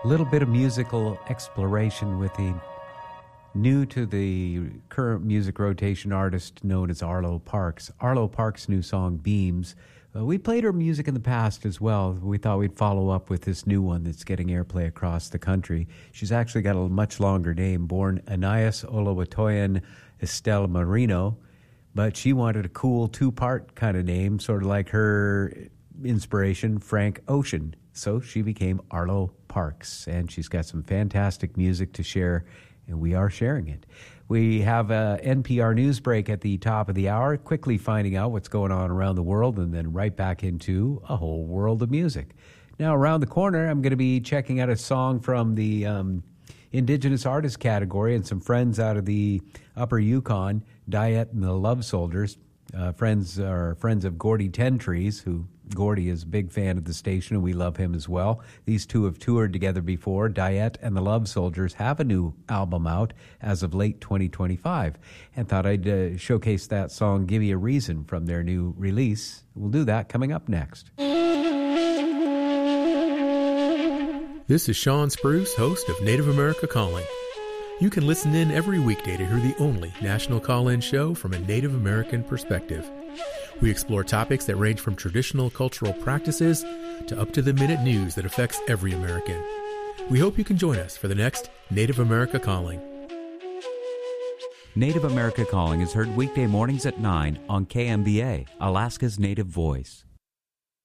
A little bit of musical exploration with the new to the current music rotation artist known as Arlo Parks. Arlo Parks' new song, Beams. We played her music in the past as well. We thought we'd follow up with this new one that's getting airplay across the country. She's actually got a much longer name, born Anais Oluwatoyin Estelle Marino, but she wanted a cool two-part kind of name, sort of like her inspiration, Frank Ocean. So she became Arlo Parks, and she's got some fantastic music to share, and we are sharing it. We have a NPR news break at the top of the hour, quickly finding out what's going on around the world, and then right back into a whole world of music. Now, around the corner, I'm going to be checking out a song from the Indigenous Artist category, and some friends out of the Upper Yukon, Diet and the Love Soldiers. Friends of Gordy Ten Trees, who Gordy is a big fan of the station, and we love him as well. These two have toured together before. Diet and the Love Soldiers have a new album out as of late 2025, and thought I'd showcase that song, Give Me a Reason, from their new release. We'll do that coming up next. This is Sean Spruce, host of Native America Calling. You can listen in every weekday to hear the only national call-in show from a Native American perspective. We explore topics that range from traditional cultural practices to up-to-the-minute news that affects every American. We hope you can join us for the next Native America Calling. Native America Calling is heard weekday mornings at 9 on KMBA, Alaska's Native Voice.